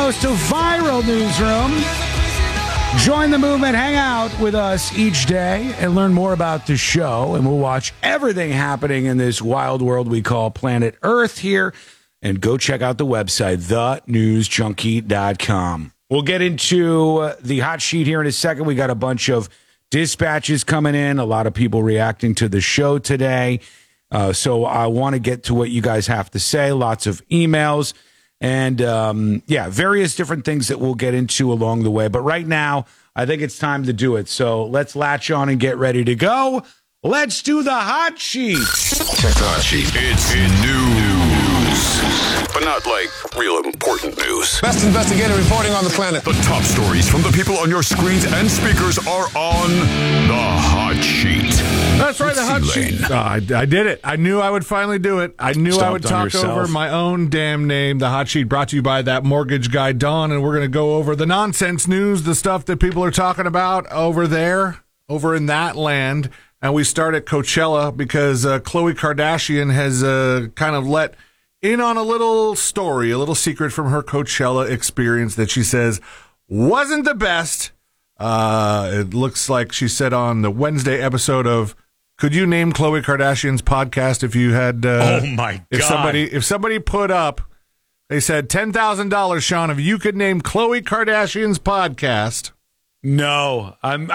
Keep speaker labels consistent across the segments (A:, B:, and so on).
A: host of Viral Newsroom. Join the movement, hang out with us each day, and learn more about the show. And we'll watch everything happening in this wild world we call planet Earth here. And go check out the website, thenewsjunkie.com. We'll get into the hot sheet here in a second. We got a bunch of dispatches coming in, a lot of people reacting to the show today. So I want to get to what you guys have to say. Lots of emails and, various different things that we'll get into along the way. But right now, I think it's time to do it. So let's latch on and get ready to go. Let's do the hot sheet.
B: Check the hot sheet. It's news, but not like real important news.
C: Best investigative reporting on the planet.
B: The top stories from the people on your screens and speakers are on the hot sheet.
D: That's right, the hot sheet. I did it. I knew I would finally do it. I knew I would talk over my own damn name. The hot sheet brought to you by that mortgage guy, Don, and we're going to go over the nonsense news, the stuff that people are talking about over there, over in that land. And we start at Coachella because Khloe Kardashian has kind of let in on a little story, a little secret from her Coachella experience that she says wasn't the best. It looks like she said on the Wednesday episode of Could You Name Khloe Kardashian's podcast if you had...
A: oh, my God.
D: If somebody put up, they said $10,000, Sean, if you could name Khloe Kardashian's podcast.
A: No.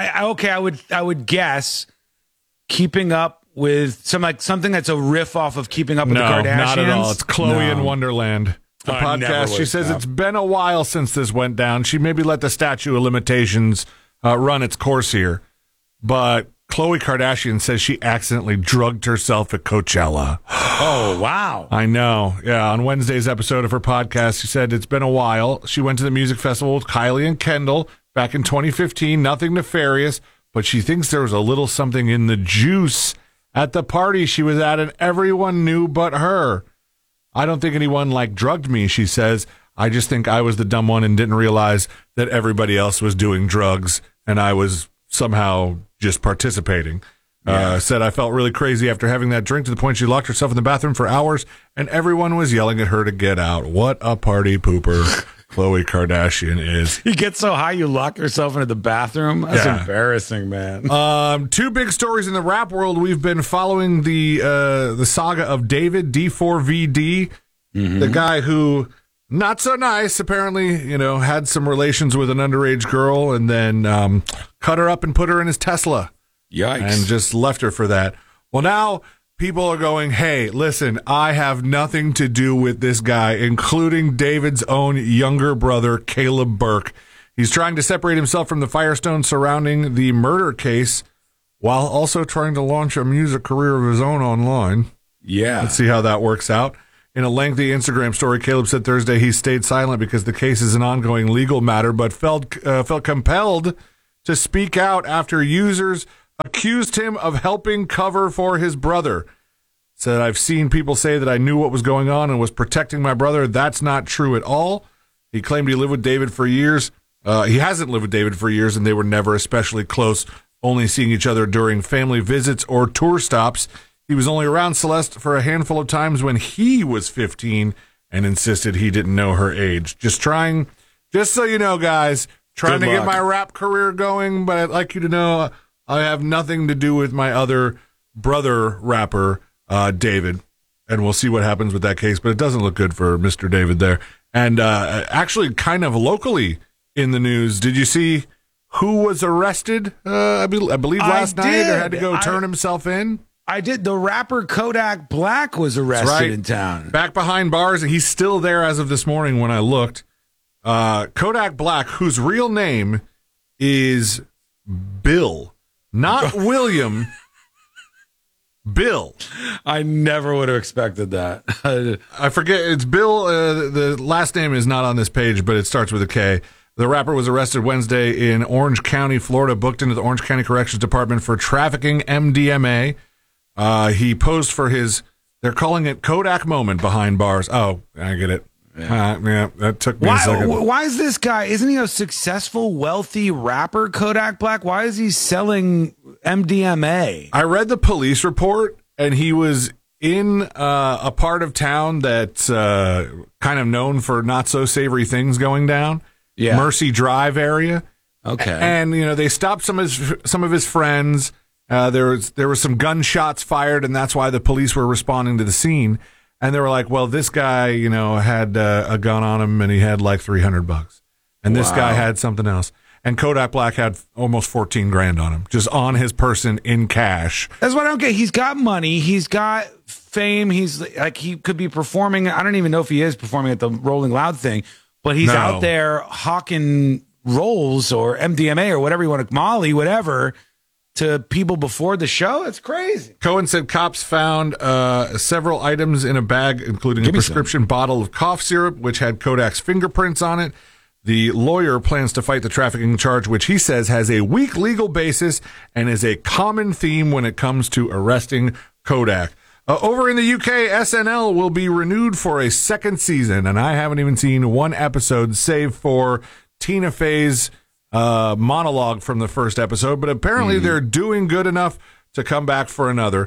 A: I would guess Keeping Up with something that's a riff off of Keeping Up with the Kardashians.
D: No, not at all. It's Khloe in Wonderland. The podcast. She says it's been a while since this went down. She maybe let the statute of limitations run its course here. But Khloe Kardashian says she accidentally drugged herself at Coachella.
A: Oh, wow.
D: I know. Yeah, on Wednesday's episode of her podcast, she said it's been a while. She went to the music festival with Kylie and Kendall back in 2015. Nothing nefarious, but she thinks there was a little something in the juice at the party she was at, and everyone knew but her. I don't think anyone, drugged me, she says. I just think I was the dumb one and didn't realize that everybody else was doing drugs, and I was somehow just participating. Said I felt really crazy after having that drink to the point she locked herself in the bathroom for hours, and everyone was yelling at her to get out. What a party pooper Khloe Kardashian is.
A: You get so high you lock yourself into the bathroom? That's embarrassing, man.
D: Two big stories in the rap world. We've been following the saga of David D4VD, the guy who, not so nice, apparently, had some relations with an underage girl and then cut her up and put her in his Tesla.
A: Yikes.
D: And just left her for that. Well, now people are going, hey, listen, I have nothing to do with this guy, including David's own younger brother, Caleb Burke. He's trying to separate himself from the firestone surrounding the murder case while also trying to launch a music career of his own online.
A: Yeah.
D: Let's see how that works out. In a lengthy Instagram story, Caleb said Thursday he stayed silent because the case is an ongoing legal matter, but felt compelled to speak out after users accused him of helping cover for his brother. Said, I've seen people say that I knew what was going on and was protecting my brother. That's not true at all. He claimed he lived with David for years. He hasn't lived with David for years, and they were never especially close, only seeing each other during family visits or tour stops. He was only around Celeste for a handful of times when he was 15 and insisted he didn't know her age. Just so you know, guys, trying to get my rap career going, but I'd like you to know I have nothing to do with my other brother rapper, David, and we'll see what happens with that case, but it doesn't look good for Mr. David there. And actually kind of locally in the news, did you see who was arrested, I believe last night, or had to go turn himself in?
A: I did. The rapper Kodak Black was arrested in town.
D: Back behind bars, and he's still there as of this morning when I looked. Kodak Black, whose real name is Bill, not William, Bill.
A: I never would have expected that.
D: I forget. It's Bill. The last name is not on this page, but it starts with a K. The rapper was arrested Wednesday in Orange County, Florida, booked into the Orange County Corrections Department for trafficking MDMA. He posed for they're calling it Kodak moment behind bars. Oh, I get it. Yeah, that took me a second.
A: Why is this guy, isn't he a successful, wealthy rapper, Kodak Black? Why is he selling MDMA?
D: I read the police report, and he was in a part of town that's kind of known for not so savory things going down.
A: Yeah.
D: Mercy Drive area.
A: Okay.
D: And they stopped some of his friends. There was some gunshots fired, and that's why the police were responding to the scene. And they were like, "Well, this guy, had a gun on him, and he had like $300, and this guy had something else." And Kodak Black had almost $14,000 on him, just on his person in cash.
A: That's what I don't get. He's got money. He's got fame. He's like, he could be performing. I don't even know if he is performing at the Rolling Loud thing, but he's out there hawking rolls or MDMA or whatever you want to, Molly, whatever, to people before the show. It's crazy.
D: Cohen said cops found several items in a bag, including a prescription bottle of cough syrup, which had Kodak's fingerprints on it. The lawyer plans to fight the trafficking charge, which he says has a weak legal basis and is a common theme when it comes to arresting Kodak. Over in the UK, SNL will be renewed for a second season, and I haven't even seen one episode save for Tina Fey's monologue from the first episode, but apparently they're doing good enough to come back for another.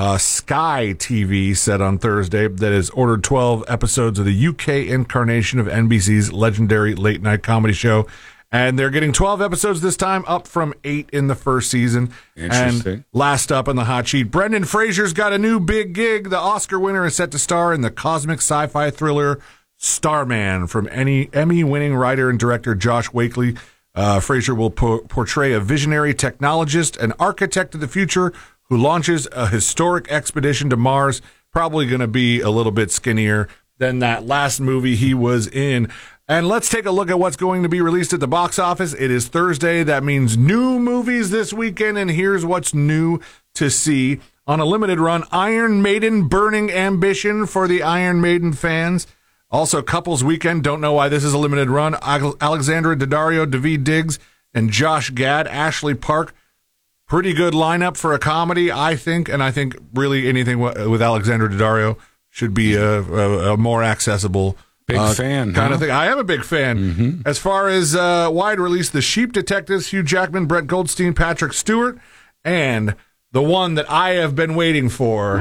D: Sky TV said on Thursday that has ordered 12 episodes of the UK incarnation of NBC's legendary late-night comedy show, and they're getting 12 episodes this time, up from 8 in the first season.
A: Interesting.
D: And last up on the hot sheet, Brendan Fraser's got a new big gig. The Oscar winner is set to star in the cosmic sci-fi thriller Starman from Emmy-winning writer and director Josh Wakely. Fraser will portray a visionary technologist, an architect of the future, who launches a historic expedition to Mars, probably going to be a little bit skinnier than that last movie he was in. And let's take a look at what's going to be released at the box office. It is Thursday. That means new movies this weekend, and here's what's new to see. On a limited run, Iron Maiden Burning Ambition for the Iron Maiden fans. Also, Couples Weekend, don't know why this is a limited run. Alexandra Daddario, Daveed Diggs, and Josh Gad, Ashley Park. Pretty good lineup for a comedy, I think, and I think really anything with Alexandra Daddario should be a more accessible
A: fan
D: kind of thing. I am a big fan.
A: Mm-hmm.
D: As far as wide release, The Sheep Detectives, Hugh Jackman, Brett Goldstein, Patrick Stewart, and the one that I have been waiting for,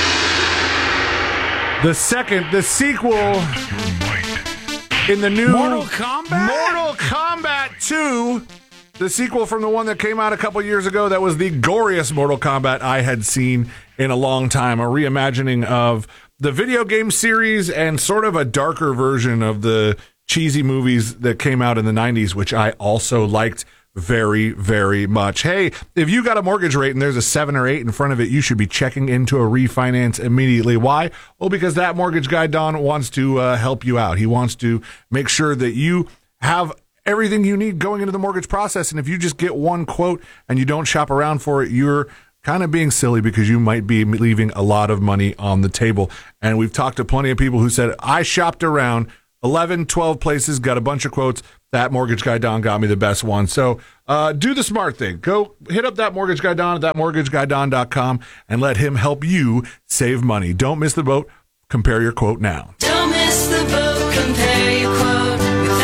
D: the sequel in the new
A: Mortal Kombat
D: 2. The sequel from the one that came out a couple years ago that was the goriest Mortal Kombat I had seen in a long time. A reimagining of the video game series and sort of a darker version of the cheesy movies that came out in the 90s, which I also liked very, very much. Hey, if you got a mortgage rate and there's a 7 or 8 in front of it, you should be checking into a refinance immediately. Why? Well, because that mortgage guy, Don, wants to help you out. He wants to make sure that you have everything you need going into the mortgage process. And if you just get one quote and you don't shop around for it, you're kind of being silly because you might be leaving a lot of money on the table. And we've talked to plenty of people who said, I shopped around 11, 12 places, got a bunch of quotes. That mortgage guy, Don, got me the best one. So do the smart thing. Go hit up that mortgage guy, Don, at thatmortgageguydon.com and let him help you save money. Don't miss the boat. Compare your quote now.
E: Don't miss the boat. Compare your quote with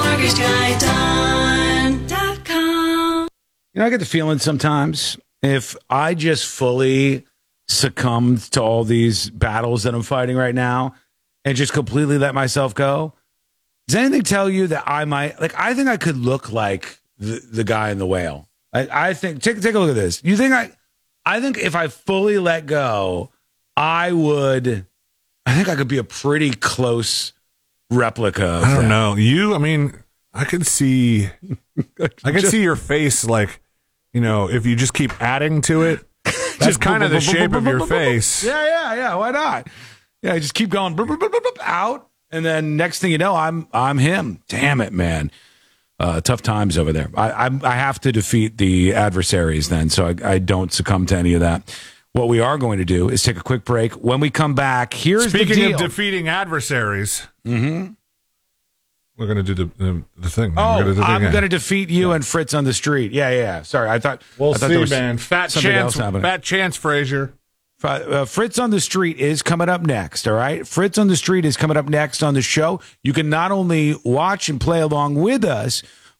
E: thatmortgageguydon.com.
A: I get the feeling sometimes if I just fully succumbed to all these battles that I'm fighting right now and just completely let myself go, does anything tell you that I might, I think I could look like the guy in The Whale. I think, take a look at this. You think I think if I fully let go, I think I could be a pretty close replica of
D: I don't
A: that.
D: know. I could see your face, if you just keep adding to it. That's kind of the shape of your face.
A: Yeah. Why not? Yeah, just keep going out, and then next thing you know, I'm him. Damn it, man. Tough times over there. I have to defeat the adversaries then, so I don't succumb to any of that. What we are going to do is take a quick break. When we come back, here's the deal.
D: Speaking of defeating adversaries, we're going to do the thing.
A: I'm going to defeat you and Fritz on the street. Yeah. Sorry, I thought there was
D: man. Fat chance, Frazier.
A: Fritz on the Street is coming up next, all right? Fritz on the Street is coming up next on the show. You can not only watch and play along with us,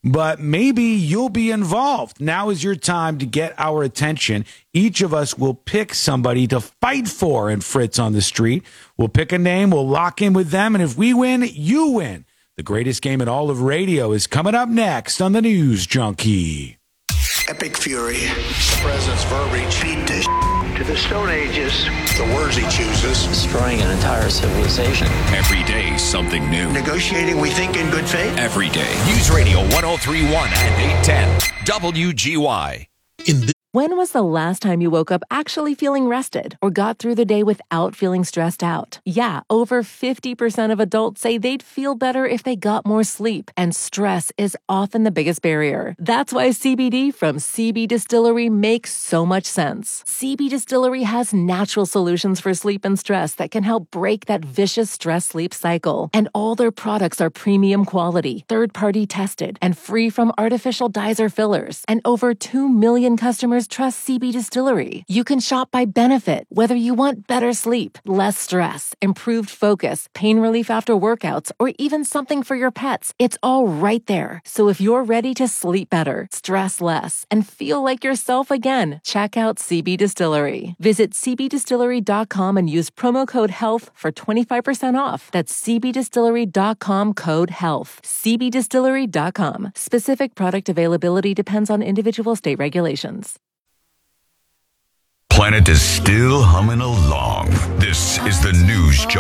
A: but maybe you'll be involved. Now is your time to get our attention. Each of us will pick somebody to fight for in Fritz on the Street. We'll pick a name, we'll lock in with them, and if we win, you win. The greatest game in all of radio is coming up next on the News Junkie.
F: Epic fury. The president's verbiage. Beat the to the Stone Ages. The words he chooses.
G: Destroying an entire civilization.
B: Every day, something new.
F: Negotiating, we think, in good faith.
B: Every day. News Radio 1031 and 810. WGY.
H: When was the last time you woke up actually feeling rested or got through the day without feeling stressed out? Yeah, over 50% of adults say they'd feel better if they got more sleep, and stress is often the biggest barrier. That's why CBD from CB Distillery makes so much sense. CB Distillery has natural solutions for sleep and stress that can help break that vicious stress-sleep cycle. And all their products are premium quality, third-party tested, and free from artificial dyes or fillers. And over 2 million customers trust CB Distillery. You can shop by benefit, whether you want better sleep, less stress, improved focus, pain relief after workouts, or even something for your pets. It's all right there. So if you're ready to sleep better, stress less, and feel like yourself again, check out CB Distillery. Visit cbdistillery.com and use promo code HEALTH for 25% off. That's cbdistillery.com code HEALTH. cbdistillery.com. Specific product availability depends on individual state regulations.
B: Planet is still humming along. This is the News Junkie.